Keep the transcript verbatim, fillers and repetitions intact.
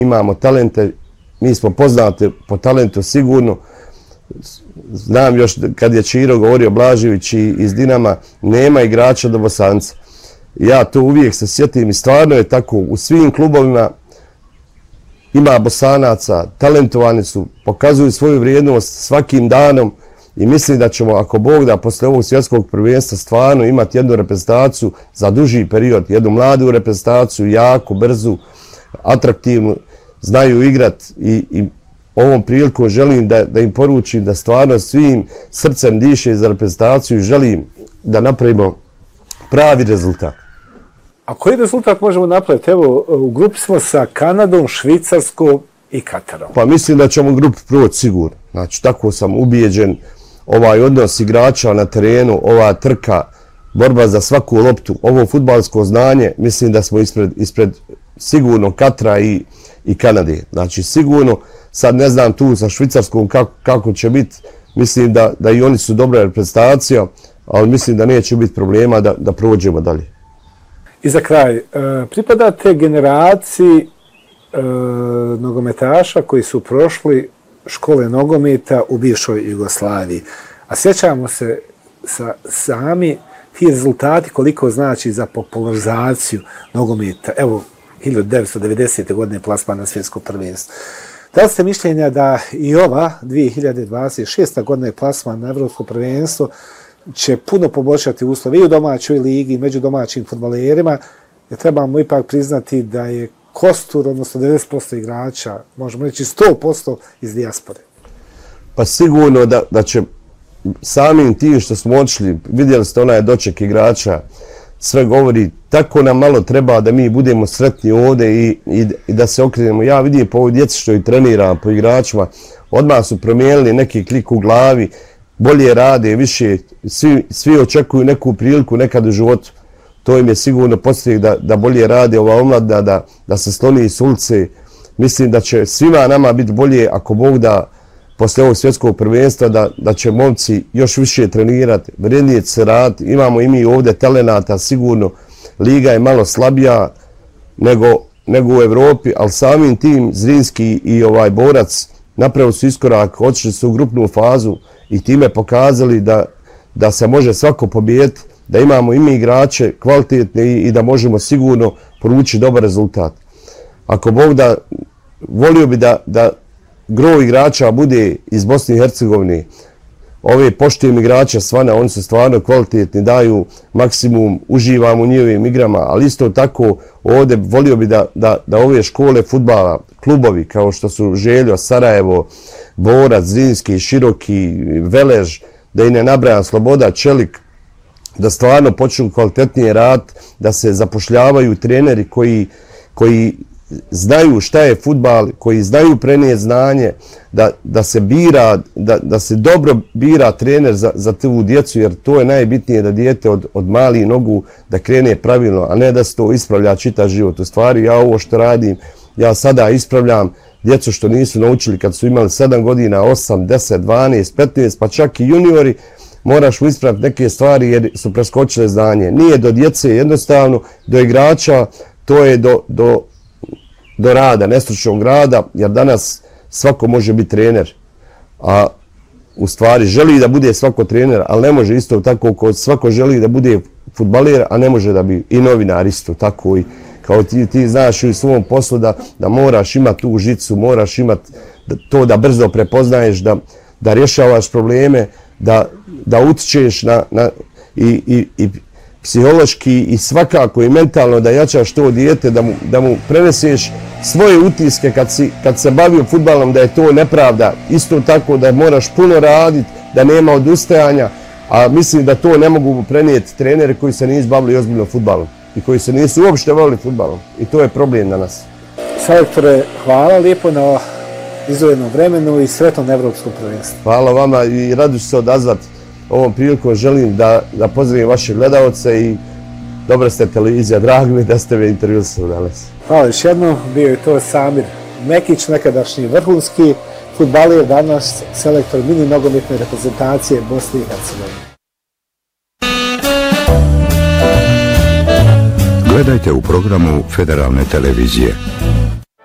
Imamo talente, mi smo poznati po talentu sigurno. Znam još kad je Čiro govorio Blažević iz Dinama, nema igrača do Bosanca. Ja to uvijek se sjetim i stvarno je tako. U svim klubovima ima Bosanaca, talentovani su, pokazuju svoju vrijednost svakim danom i mislim da ćemo, ako Bog da, posle ovog svjetskog prvenstva stvarno imati jednu reprezentaciju za duži period, jednu mladu reprezentaciju, jaku, brzu, atraktivnu, znaju igrat i, i ovom prilikom želim da, da im poručim da stvarno svim srcem diše za reprezentaciju i želim da napravimo pravi rezultat. A koji rezultat možemo napraviti? Evo, u grupi smo sa Kanadom, Švicarskom i Katarom. Pa mislim da ćemo grupu proći sigurno. Znači, tako sam ubijeđen. Ovaj odnos igrača na terenu, ova trka, borba za svaku loptu, ovo fudbalsko znanje, mislim da smo ispred, ispred sigurno Katara i, i Kanade. Znači, sigurno, sad ne znam tu sa Švicarskom kako, kako će biti, mislim da, da i oni su dobra reprezentacija, ali mislim da neće biti problema da, da prođemo dalje. I za kraj, pripadate generaciji e, nogometaša koji su prošli škole nogometa u bivšoj Jugoslaviji. A sjećamo se sa, sami ti rezultati koliko znači za popularizaciju nogometa. Evo, hiljadu devetsto devedesete. godine plasman na svjetsko prvenstvo. Da li ste mišljenja da i ova dvije hiljade dvadeset šesta. godina je plasman na evropsko prvenstvo će puno poboljšati uslove i u domaćoj ligi i među domaćim fudbalerima, jer trebamo ipak priznati da je kostur, odnosno devedeset posto igrača, možemo reći sto posto iz dijaspore. Pa sigurno da, da će samim tim što smo odšli, vidjeli ste onaj doček igrača, sve govori, tako nam malo treba da mi budemo sretni ovdje i, i, i da se okrenemo. Ja vidim po ovoj djeci što i treniram, po igračima, odmah su promijenili neki klik u glavi, bolje rade, više, svi, svi očekuju neku priliku nekad u životu. To im je sigurno podsjetnik da, da bolje rade ova omladina, da, da se sloni iz ulice. Mislim da će svima nama biti bolje ako Bog da posle ovog svjetskog prvenstva da, da će momci još više trenirati, vrijednije se raditi. Imamo i mi ovdje talenata, sigurno. Liga je malo slabija nego, nego u Evropi, ali samim tim Zrinski i ovaj Borac napravili su iskorak, otišli su u grupnu fazu i time pokazali da, da se može svako pobijediti, da imamo i mi igrače kvalitetne i, i da možemo sigurno poručiti dobar rezultat. Ako Bog da, volio bi da, da gro igrača bude iz Bosne i Hercegovine. Ove poštujem igrača Svana, oni su stvarno kvalitetni, daju maksimum, uživamo u njihovim igrama, ali isto tako ovdje volio bi da, da, da ove škole fudbala, klubovi kao što su Željo, Sarajevo, Borac, Zrinski, Široki, Velež, da i ne nabrajam, Sloboda, Čelik, da stvarno počnu kvalitetnije rad, da se zapošljavaju treneri koji, koji znaju šta je fudbal, koji znaju prenijeti znanje, da, da se bira, da, da se dobro bira trener za, za tu djecu, jer to je najbitnije da dijete od, od malih nogu da krene pravilno, a ne da se to ispravlja čitav život. U stvari, ja ovo što radim, ja sada ispravljam djecu što nisu naučili kad su imali sedam godina, osam, deset, dvanaest, petnaest, pa čak i juniori, moraš mu ispraviti neke stvari jer su preskočile znanje. Nije do djece jednostavno, do igrača, to je do, do, do rada, nestručnog rada, jer danas svako može biti trener, a u stvari želi da bude svako trener, ali ne može isto tako kao svako želi da bude fudbaler, a ne može da bi i novinar isto tako i kao ti, ti znaš u svom poslu da, da moraš imati tu žicu, moraš imati to da brzo prepoznaješ, da, da rješavaš probleme, da, da utičeš na, na, i, i, i psihološki i svakako i mentalno da jačaš to dijete, da mu, da mu preneseš svoje utiske kad, si, kad se bavio fudbalom, da je to nepravda. Isto tako da moraš puno raditi, da nema odustajanja, a mislim da to ne mogu prenijeti treneri koji se nisu bavili ozbiljno fudbalom i koji se nisu uopšte bavili fudbalom. I to je problem danas. Selektore, hvala lijepo na izdvojenom vremenu i sretnom evropskom prvenstvu. Hvala vama i rado ću se odazvati ovom prilikom. Želim da, da pozdravim vaše gledalce i dobra ste televizija, drago mi da ste me intervjuisali danas. Hvala još jednom, bio je to Samir Mekić, nekadašnji vrhunski fudbaler, danas selektor mini nogometne reprezentacije Bosne i Hercegovine. Gledajte u programu Federalne televizije.